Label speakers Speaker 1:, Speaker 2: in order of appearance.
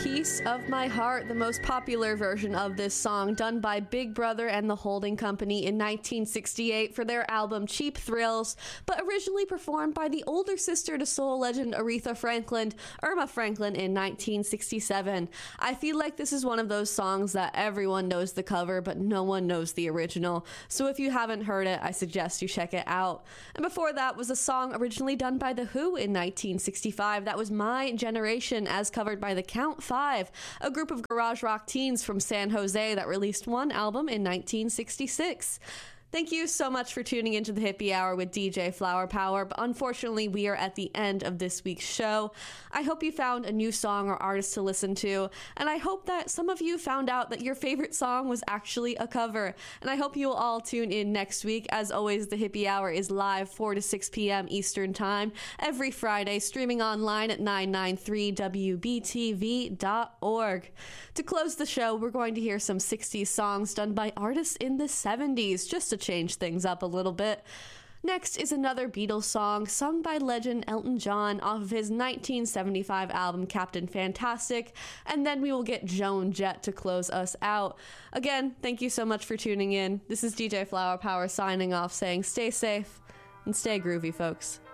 Speaker 1: Piece of My Heart, the most popular version of this song, done by Big Brother and the Holding Company in 1968 for their album Cheap Thrills, but originally performed by the older sister to soul legend Aretha Franklin, Irma Franklin, in 1967. I feel like this is one of those songs that everyone knows the cover, but no one knows the original. So if you haven't heard it, I suggest you check it out. And before that was a song originally done by The Who in 1965. That was My Generation, as covered by the Count 5, a group of garage rock teens from San Jose that released one album in 1966. Thank you so much for tuning into the Hippie Hour with DJ Flower Power, but unfortunately we are at the end of this week's show. I hope you found a new song or artist to listen to, and I hope that some of you found out that your favorite song was actually a cover, and I hope you will all tune in next week. As always, the Hippie Hour is live 4 to 6 p.m. Eastern Time every Friday, streaming online at 993wbtv.org. To close the show, we're going to hear some 60s songs done by artists in the 70s, just to change things up a little bit. Next is another Beatles song sung by legend Elton John off of his 1975 album Captain Fantastic, and then we will get Joan Jett to close us out. Again, thank you so much for tuning in. This is DJ Flower Power signing off, saying stay safe and stay groovy, folks.